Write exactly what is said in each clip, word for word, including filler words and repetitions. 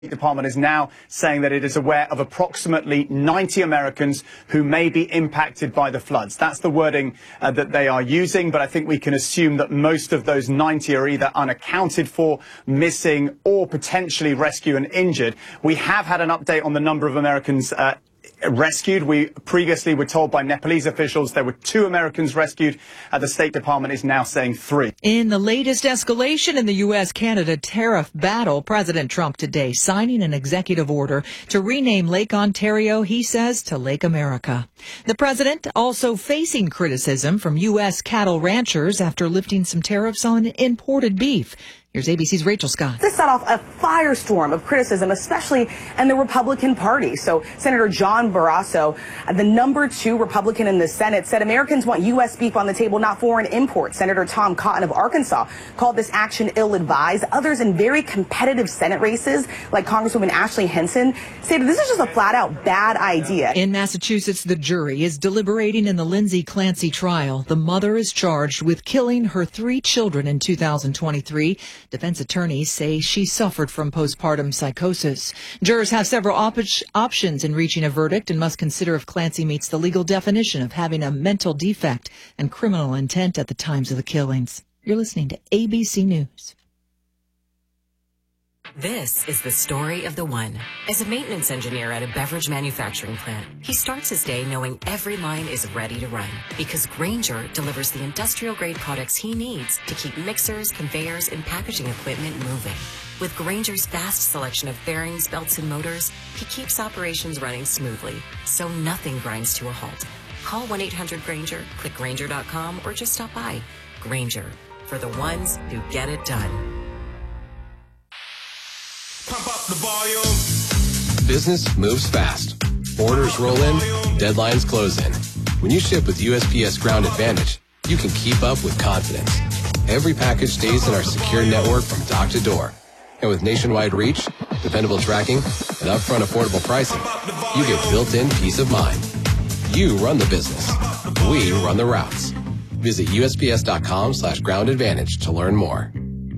The department is now saying that it is aware of approximately ninety Americans who may be impacted by the floods. That's the wording uh, that they are using, but I think we can assume that most of those ninety are either unaccounted for, missing, or potentially rescued and injured. We have had an update on the number of Americans uh, rescued. We previously were told by Nepalese officials there were two Americans rescued. Uh, the State Department is now saying three. In the latest escalation in the U S Canada tariff battle, President Trump today signing an executive order to rename Lake Ontario, he says, to Lake America. The president also facing criticism from U S cattle ranchers after lifting some tariffs on imported beef. Here's A B C's Rachel Scott. This set off a firestorm of criticism, especially in the Republican Party. So Senator John Barrasso, the number two Republican in the Senate, said Americans want U S beef on the table, not foreign imports. Senator Tom Cotton of Arkansas called this action ill-advised. Others in very competitive Senate races, like Congresswoman Ashley Henson, say that this is just a flat-out bad idea. In Massachusetts, the jury is deliberating in the Lindsay Clancy trial. The mother is charged with killing her three children in two thousand twenty-three. Defense attorneys say she suffered from postpartum psychosis. Jurors have several op- options in reaching a verdict and must consider if Clancy meets the legal definition of having a mental defect and criminal intent at the times of the killings. You're listening to A B C News. This is the story of the one. As a maintenance engineer at a beverage manufacturing plant, he starts his day knowing every line is ready to run because Grainger delivers the industrial-grade products he needs to keep mixers, conveyors, and packaging equipment moving. With Grainger's vast selection of bearings, belts, and motors, he keeps operations running smoothly, so nothing grinds to a halt. Call one eight hundred Grainger, click Grainger dot com, or just stop by. Grainger, for the ones who get it done. Pump up the volume. Business moves fast. Orders roll in, deadlines close in. When you ship with U S P S Ground Advantage, you can keep up with confidence. Every package stays in our secure network from dock to door. And with nationwide reach, dependable tracking, and upfront affordable pricing, you get built-in peace of mind. You run the business. We run the routes. Visit U S P S dot com slash ground advantage to learn more.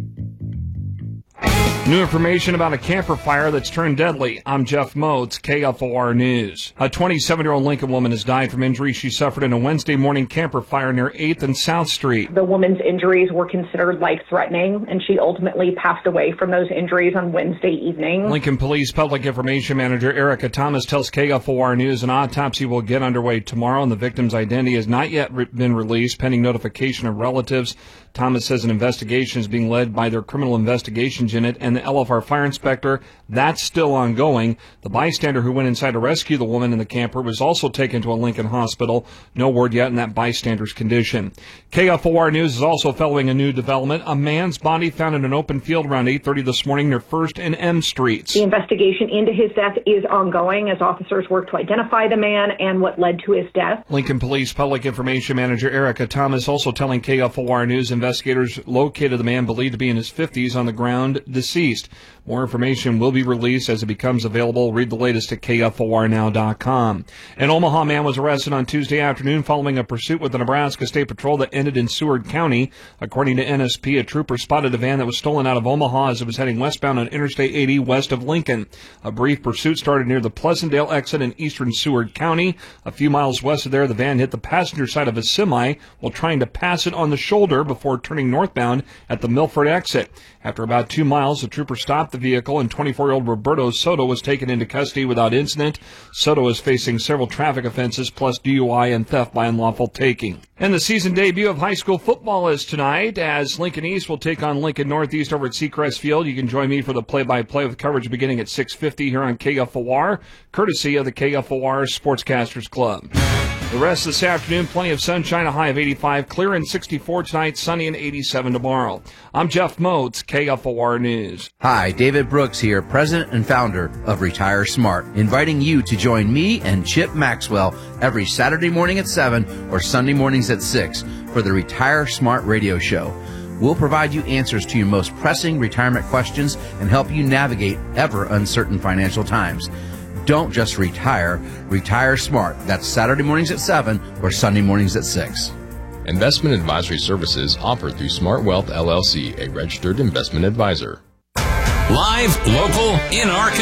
New information about a camper fire that's turned deadly. I'm Jeff Moats, K F O R News. A twenty-seven-year-old Lincoln woman has died from injuries she suffered in a Wednesday morning camper fire near eighth and South Street. The woman's injuries were considered life-threatening, and she ultimately passed away from those injuries on Wednesday evening. Lincoln Police Public Information Manager Erica Thomas tells K F O R News an autopsy will get underway tomorrow, and the victim's identity has not yet re- been released, pending notification of relatives. Thomas says an investigation is being led by their Criminal Investigations Unit and the L F R fire inspector. That's still ongoing. The bystander who went inside to rescue the woman in the camper was also taken to a Lincoln hospital. No word yet in that bystander's condition. K F O R News is also following a new development. A man's body found in an open field around eight thirty this morning near first and M Streets. The investigation into his death is ongoing as officers work to identify the man and what led to his death. Lincoln Police Public Information Manager Erica Thomas also telling K F O R News investigators located the man believed to be in his fifties on the ground, deceased. More information will be released as it becomes available. Read the latest at K F O R now dot com. An Omaha man was arrested on Tuesday afternoon following a pursuit with the Nebraska State Patrol that ended in Seward County. According to N S P, a trooper spotted a van that was stolen out of Omaha as it was heading westbound on Interstate eighty west of Lincoln. A brief pursuit started near the Pleasantdale exit in eastern Seward County. A few miles west of there, the van hit the passenger side of a semi while trying to pass it on the shoulder before turning northbound at the Milford exit. After about two miles, the trooper stopped the vehicle and twenty-four-year-old Roberto Soto was taken into custody without incident. Soto is facing several traffic offenses plus D U I and theft by unlawful taking. And the season debut of high school football is tonight as Lincoln East will take on Lincoln Northeast over at Seacrest Field. You can join me for the play-by-play with coverage beginning at six fifty here on K F O R, courtesy of the K F O R Sportscasters Club. The rest of this afternoon, plenty of sunshine, a high of eighty-five, clear and sixty-four tonight, sunny and eighty-seven tomorrow. I'm Jeff Moats, K F O R News. Hi, David Brooks here, president and founder of Retire Smart, inviting you to join me and Chip Maxwell every Saturday morning at seven or Sunday mornings at six for the Retire Smart radio show. We'll provide you answers to your most pressing retirement questions and help you navigate ever uncertain financial times. Don't just retire, retire smart. That's Saturday mornings at seven or Sunday mornings at six. Investment advisory services offered through Smart Wealth L L C, a registered investment advisor. Live, local, in our